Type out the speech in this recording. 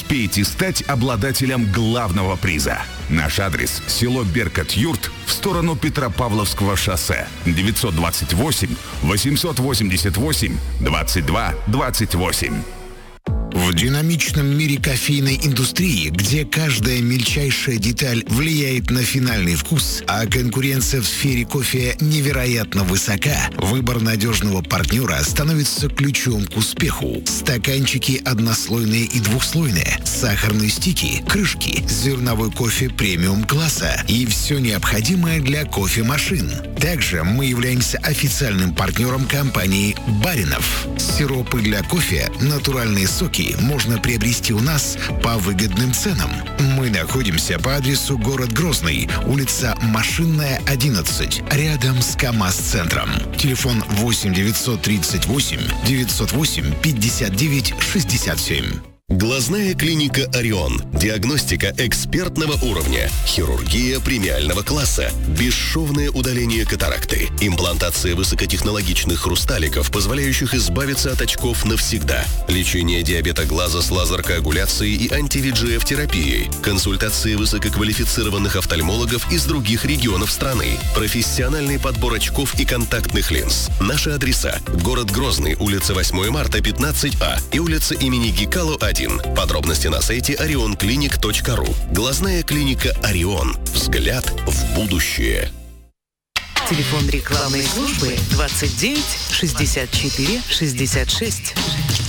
успеете стать обладателем главного приза. Наш адрес – село Беркот-Юрт в сторону Петропавловского шоссе. 928-888-22-28. В динамичном мире кофейной индустрии, где каждая мельчайшая деталь влияет на финальный вкус, а конкуренция в сфере кофе невероятно высока, выбор надежного партнера становится ключом к успеху. Стаканчики однослойные и двухслойные, сахарные стики, крышки, зерновой кофе премиум-класса и все необходимое для кофемашин. Также мы являемся официальным партнером компании «Баринов». Сиропы для кофе, натуральные соки можно приобрести у нас по выгодным ценам. Мы находимся по адресу город Грозный, улица Машинная, 11, рядом с КамАЗ-центром. Телефон 8 938 908 59 67. Глазная клиника «Орион». Диагностика экспертного уровня. Хирургия премиального класса. Бесшовное удаление катаракты. Имплантация высокотехнологичных хрусталиков, позволяющих избавиться от очков навсегда. Лечение диабета глаза с лазер-коагуляцией и анти-VEGF-терапией. Консультации высококвалифицированных офтальмологов из других регионов страны. Профессиональный подбор очков и контактных линз. Наши адреса: город Грозный, улица 8 марта, 15А и улица имени Гекало, 1. Подробности на сайте orionclinic.ru. Глазная клиника «Орион». Взгляд в будущее. Телефон рекламной службы 29 64 66.